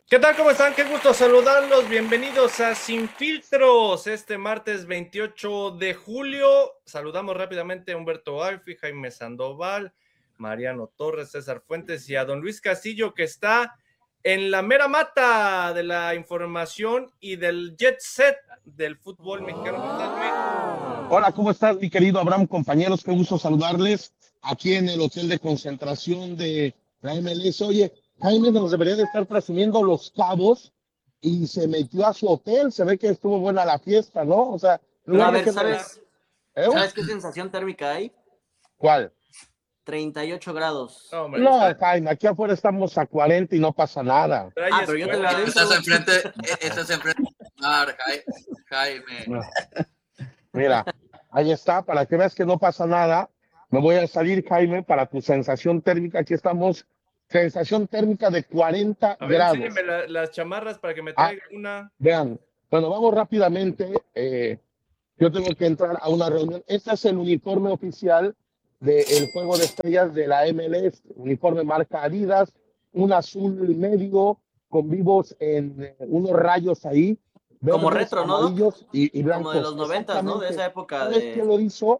¿Qué tal? ¿Cómo están? Qué gusto saludarlos. Bienvenidos a Sin Filtros, este martes 28 de julio. Saludamos rápidamente a Humberto Alfi, Jaime Sandoval, Mariano Torres, César Fuentes y a don Luis Castillo, que está en la mera mata de la información y del jet set del fútbol mexicano. ¿Cómo estás, Luis? Hola, ¿cómo estás, mi querido Abraham? Compañeros, qué gusto saludarles aquí en el hotel de concentración de la MLS. Oye, Jaime nos debería de estar presumiendo Los Cabos y se metió a su hotel. Se ve que estuvo buena la fiesta, ¿no? O sea, en Pero lugar a de ver, que... ¿Eh? ¿sabes qué sensación térmica hay? ¿Cuál? 38 grados. No, hombre, No, Jaime, aquí afuera estamos a 40 y no pasa nada. Pero yo te veo Estás adentro. enfrente, estás enfrente del mar, Jaime. No. Mira, ahí está, para que veas que no pasa nada. Me voy a salir, Jaime, para tu sensación térmica. Aquí estamos, sensación térmica de 40 a ver, grados. enséñeme las chamarras para que me Ah, traiga una. vean, bueno, vamos rápidamente. Yo tengo que entrar a una reunión. Este es el uniforme oficial del Juego de Estrellas de la MLS. Uniforme marca Adidas, un azul medio con vivos en unos rayos ahí, Como verdes, retro, ¿no, Doc? amarillos y Como de blancos. los 90s, ¿no? De Exactamente. esa época ¿Sabes quién de... lo hizo?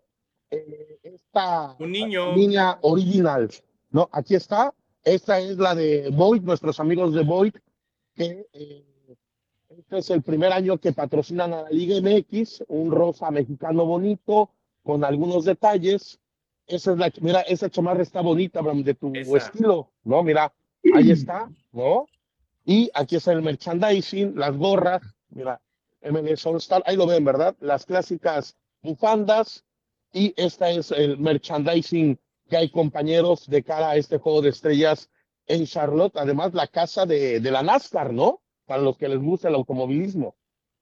Esta Un niño. línea original. ¿No? Aquí está. Esta es la de Void, nuestros amigos de Void, que este es el primer año que patrocinan a la Liga MX, un rosa mexicano bonito, con algunos detalles. Esa es la, mira, esa chamarra está bonita, Abraham, de tu Esa. estilo, ¿no? Mira, ahí está, ¿no? Y aquí está el merchandising, las gorras, mira, MLS All Star, ahí lo ven, ¿verdad? Las clásicas bufandas, y esta es el merchandising que hay, compañeros, de cara a este juego de estrellas en Charlotte. Además, la casa de la NASCAR, ¿no? Para los que les gusta el automovilismo.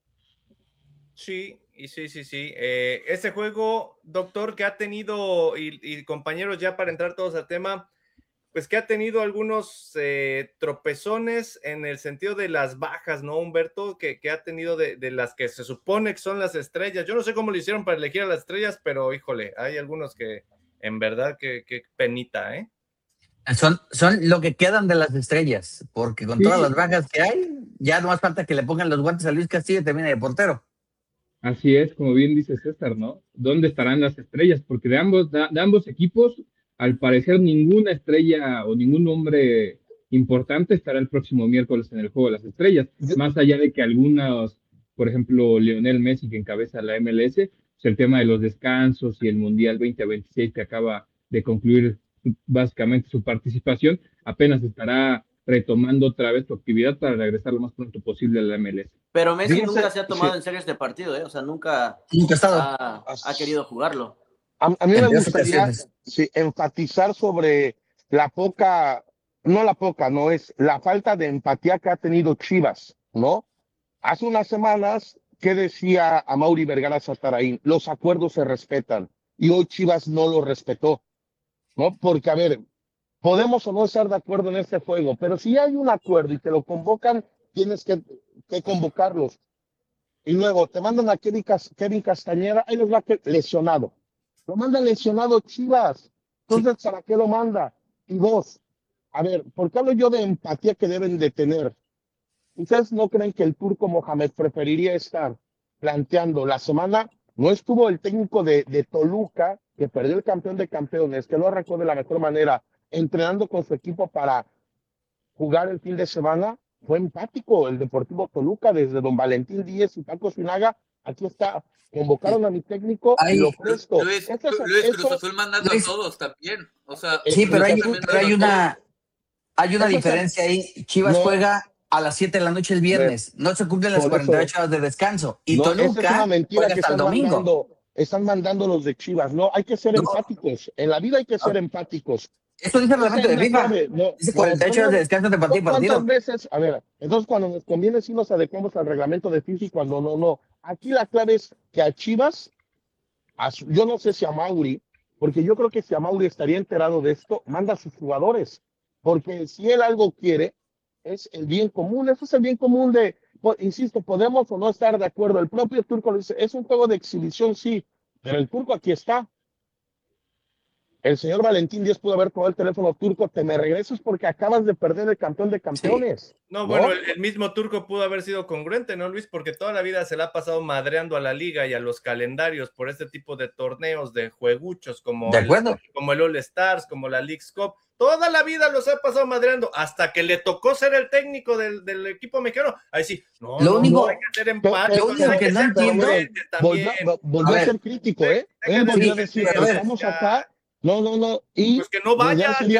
Sí, y sí. Este juego, doctor, que ha tenido, y compañeros, ya para entrar todos al tema, pues que ha tenido algunos tropezones en el sentido de las bajas, ¿no, Humberto? Que ha tenido de las que se supone que son las estrellas. Yo no sé cómo lo hicieron para elegir a las estrellas, pero híjole, hay algunos que en verdad que penita, ¿eh? Son lo que quedan de las estrellas, porque con todas Sí, las bajas que hay, ya no más falta que le pongan los guantes a Luis Castillo y termine de portero. así es, como bien dice César, ¿no? ¿Dónde estarán las estrellas? Porque de ambos equipos, al parecer, ninguna estrella o ningún hombre importante estará el próximo miércoles en el Juego de las Estrellas. Yo, Más allá de que algunos, por ejemplo, Lionel Messi, que encabeza la MLS, pues el tema de los descansos y el Mundial 2026 que acaba de concluir básicamente su participación, apenas estará retomando otra vez su actividad para regresar lo más pronto posible a la MLS. Pero Messi fíjense, nunca se ha tomado sí, en serio este partido, ¿eh? O sea, nunca Nunca ha estado, ha querido jugarlo. a mí me en tres gustaría, ocasiones. sí, enfatizar sobre la poca, no la poca, no es la falta de empatía que ha tenido Chivas, ¿no? Hace unas semanas, ¿qué decía a Mauri Vergara Satarain? Los acuerdos se respetan, y hoy Chivas no lo respetó, ¿no? Porque, a ver, podemos o no estar de acuerdo en este juego, pero si hay un acuerdo y te lo convocan, tienes que convocarlos. Y luego te mandan a Kevin Castañeda, ahí les va lesionado. Lo manda lesionado Chivas. Sí, Entonces, ¿para qué lo manda? Y dos, a ver, ¿por qué hablo yo de empatía que deben de tener? ¿Ustedes no creen que el turco Mohamed preferiría estar planteando la semana? No estuvo el técnico de Toluca, que perdió el campeón de campeones, que lo arrancó de la mejor manera, entrenando con su equipo para jugar el fin de semana. Fue empático el Deportivo Toluca, desde don Valentín Díez y Paco Zinaga. Aquí está, sí. convocaron a mi técnico y lo Hay, presto. Luis Cruz Eso, Azul mandando a Luis, todos también. O sea, sí, Cruz pero Azul hay, también pero mandó hay a todos. una, hay una ese es el, diferencia ahí. Chivas no, juega a las 7 de la noche el a ver, viernes. No se cumplen las por eso, 48 horas de descanso. Y no, esa es una Toluca mentira juega que hasta el domingo. están mandando los de Chivas. No, hay que ser No, empáticos. En la vida hay que ser no, empáticos. esto dice el Esa reglamento es de la FIFA. clave. No, Dice no, 48 horas de descanso entre partido y ¿cuántas partido. veces? A ver, entonces cuando nos conviene sí nos adecuamos al reglamento de FIFA y cuando no, no. Aquí la clave es que a Chivas, yo no sé si a Mauri, porque yo creo que si a Mauri estaría enterado de esto, manda a sus jugadores, porque si él algo quiere, es el bien común. Eso es el bien común de, insisto, podemos o no estar de acuerdo. El propio turco lo dice, es un juego de exhibición, sí, pero el turco aquí está. el señor Valentín Díaz pudo haber tomado el teléfono: Turco, te me regresas porque acabas de perder el campeón de campeones. No, bueno, el mismo Turco pudo haber sido congruente, ¿no, Luis? Porque toda la vida se la ha pasado madreando a la liga y a los calendarios por este tipo de torneos, de jueguchos, como el All Stars, como la Leagues Cup. Toda la vida los ha pasado madreando, hasta que le tocó ser el técnico del equipo mexicano. Ahí sí, lo único hay que hacer empate. Lo único que no entiendo, volvió a ser crítico, ¿eh? Él volvió a decir, estamos acá. No. Y pues que no vaya, que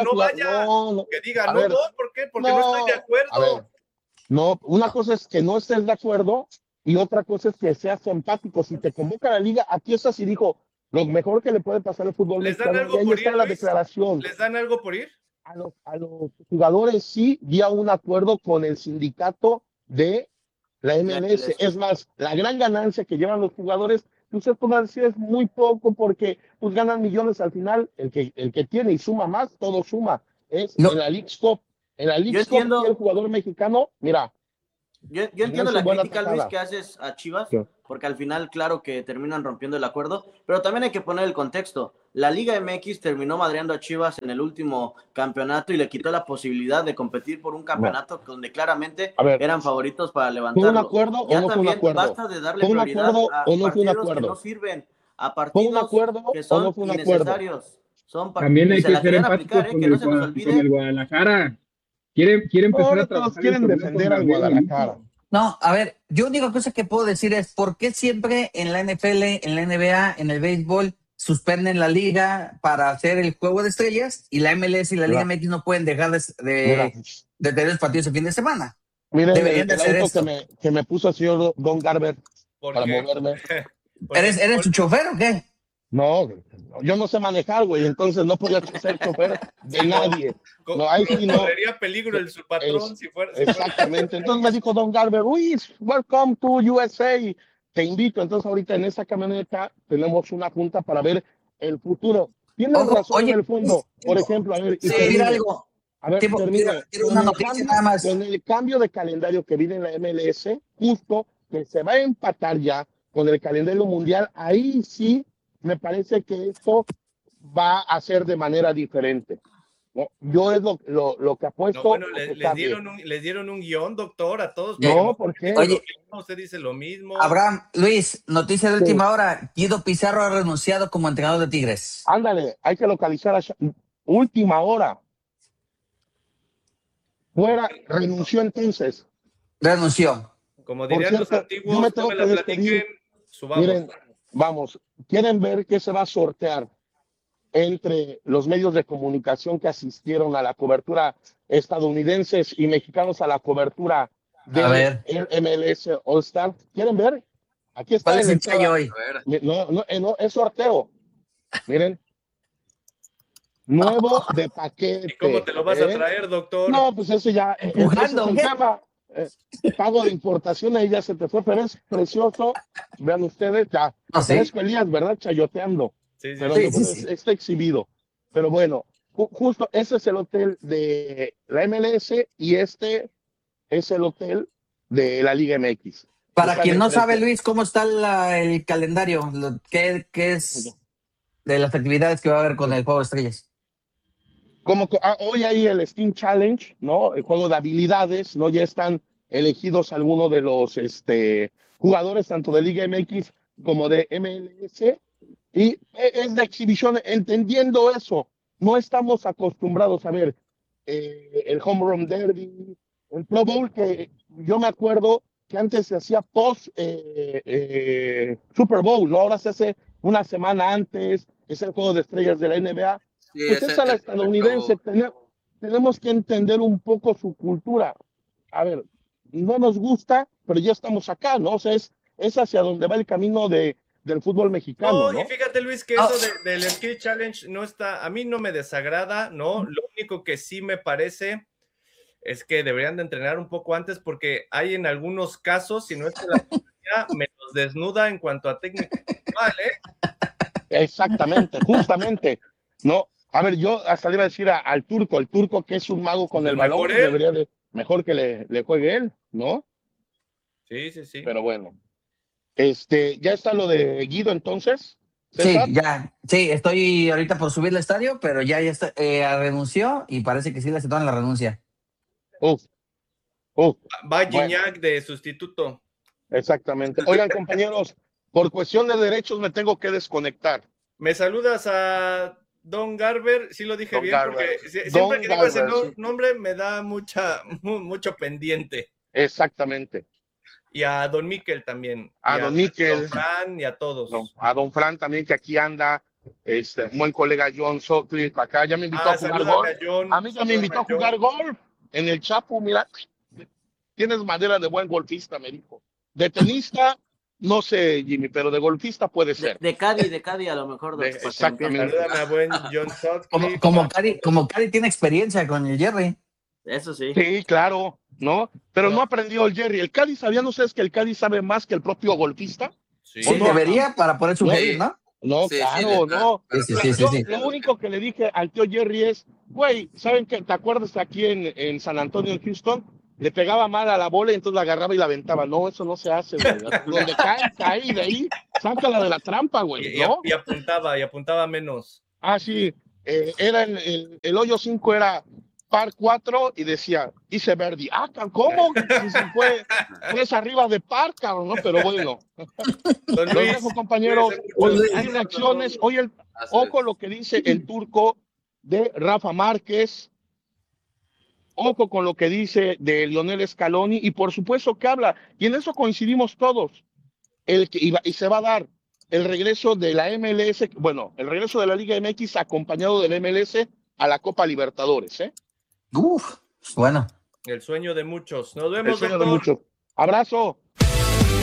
diga, no, ¿por qué? Porque no estoy de acuerdo. A ver, no, una cosa es que no estés de acuerdo y otra cosa es que seas empático. Si te convoca a la liga, aquí estás y dijo, lo mejor que le puede pasar al fútbol mexicano, y ahí está la declaración. ¿Les dan algo por ir? A los jugadores sí, vía un acuerdo con el sindicato de la MLS. Es más, la gran ganancia que llevan los jugadores, usted podrá decir, es muy poco porque pues ganan millones al final. El que tiene y suma más, todo suma. Es en la Leagues Cup. En la Leagues Cup, el jugador mexicano, mira. Yo entiendo la crítica, Luis, que haces a Chivas, porque al final, claro que terminan rompiendo el acuerdo, pero también hay que poner el contexto. La Liga MX terminó madreando a Chivas en el último campeonato y le quitó la posibilidad de competir por un campeonato donde claramente eran favoritos para levantarlo. ¿Fue un acuerdo o no fue un acuerdo? Basta de darle prioridad a partidos que no sirven, a partidos que son innecesarios. También hay que ser empáticos con el Guadalajara. Quieren empezar a trabajar. Quieren defender al Guadalajara. No, a ver, yo única cosa que puedo decir es ¿por qué siempre en la NFL, en la NBA, en el béisbol suspenden la liga para hacer el juego de estrellas y la MLS y la Liga MX no pueden dejar de tener los partidos el fin de semana? Miren, deberían de hacer esto. Que me puso el señor Don Garber para moverme. ¿Eres su chofer o qué? No, yo no sé manejar, güey, entonces no podía ser chofer de nadie. No, ahí sí no. Correría peligro su patrón si fuera. Exactamente. Entonces me dijo Don Garber, welcome to USA. Te invito. Entonces ahorita en esa camioneta tenemos una junta para ver el futuro. Tienes razón en el fondo. Por ejemplo, a ver. Mira algo. A ver, con el cambio de calendario que viene en la MLS, justo que se va a empatar ya con el calendario mundial, ahí sí me parece que esto va a ser de manera diferente. ¿No? Yo es lo que apuesto. No, bueno, les dieron un guión, doctor, a todos. No, ¿por qué? Oye, usted dice lo mismo. Abraham, Luis, noticia de última hora. Guido Pizarro ha renunciado como entrenador de Tigres. Ándale, hay que localizar a última hora. Renunció entonces. Renunció. Como dirían los antiguos, yo me tengo que despedir. Miren, vamos, ¿quieren ver qué se va a sortear entre los medios de comunicación que asistieron a la cobertura estadounidenses y mexicanos a la cobertura de MLS All Star? ¿Quieren ver? Aquí está. ¿Cuál es el ensayo hoy? No, es sorteo. Miren. Nuevo de paquete. ¿Y cómo te lo vas a traer, doctor? No, pues eso ya. Empujando, pago de importación, ahí ya se te fue, pero es precioso. Vean ustedes, ya. Parezco Elías, ¿verdad? Chayoteando. Sí. Pero está exhibido. Pero bueno, justo ese es el hotel de la MLS y este es el hotel de la Liga MX. Para quien no sabe, Luis, ¿cómo está el calendario? ¿Qué es de las actividades que va a haber con el Juego de Estrellas? Como hoy hay el Steam Challenge, ¿no? El juego de habilidades, ¿no? Ya están elegidos algunos de los jugadores tanto de Liga MX como de MLS y es de exhibición. Entendiendo eso, no estamos acostumbrados a ver el Home Run Derby, el Pro Bowl, que yo me acuerdo que antes se hacía post Super Bowl, ¿no? Ahora se hace una semana antes, es el juego de estrellas de la NBA. Sí, pues es a la estadounidense, tenemos que entender un poco su cultura. A ver, no nos gusta, pero ya estamos acá, ¿no? O sea, es hacia donde va el camino del fútbol mexicano, ¿no? Y fíjate, Luis, que eso del Skill Challenge no está, a mí no me desagrada, ¿no? Lo único que sí me parece es que deberían de entrenar un poco antes porque hay en algunos casos, si no es que la policía me los desnuda en cuanto a técnica individual, Exactamente, justamente, ¿no? A ver, yo hasta le iba a decir al Turco, el Turco que es un mago con el balón, debería de mejor que le juegue él, ¿no? Sí. Pero bueno, ya está lo de Guido entonces. César. Sí, ya. Sí, estoy ahorita por subir al estadio, pero ya está, renunció y parece que sí le aceptaron la renuncia. Va Bueno, Gignac de sustituto. exactamente. Oigan, compañeros, por cuestión de derechos me tengo que desconectar. Me saludas a Don Garber, sí lo dije Don bien, Garber. porque siempre Don que digo ese Garber, sí. nombre me da mucho pendiente. Exactamente. Y a Don Miquel también. A y Don Miquel. Don Fran y a todos. No, a Don Fran también, que aquí anda. Un buen colega John Sutcliffe acá. Ya me invitó a jugar golf. A mí ya me invitó a jugar golf en el Chapo. Mira, tienes madera de buen golfista, me dijo. De tenista, no sé, Jimmy, pero de golfista puede ser. De Cádiz a lo mejor. Exactamente. Salúdame a buen John Sutcliffe. Como Cari tiene experiencia con el Jerry. Eso sí. Sí, claro, ¿no? Pero no aprendió el Jerry. El Cádiz, ¿sabían ustedes que el Cádiz sabe más que el propio golfista? Sí, debería para poder sugerir, ¿no? No, Sí, claro, no. Sí. Lo único que le dije al tío Jerry es, güey, ¿saben qué? ¿Te acuerdas aquí en San Antonio, en Houston? Le pegaba mal a la bola y entonces la agarraba y la aventaba. No, eso no se hasse, güey. Donde cae y de ahí, sácala de la trampa, güey, ¿no? Y apuntaba menos. Ah, sí. Era el hoyo 5 era par 4 y decía, hice birdie. Ah, ¿cómo? Si fue arriba de par, cabrón, ¿no? Pero bueno. Don Los Luis, dejo, compañeros. Hoy hay reacciones. Hoy ojo lo que dice el turco de Rafa Márquez. Ojo con lo que dice de Lionel Scaloni. Y por supuesto que habla. Y en eso coincidimos todos. Y se va a dar el regreso de la MLS, bueno, el regreso de la Liga MX acompañado del MLS a la Copa Libertadores, ¿eh? Bueno. El sueño de muchos. Nos vemos, El sueño de doctor. muchos. Abrazo.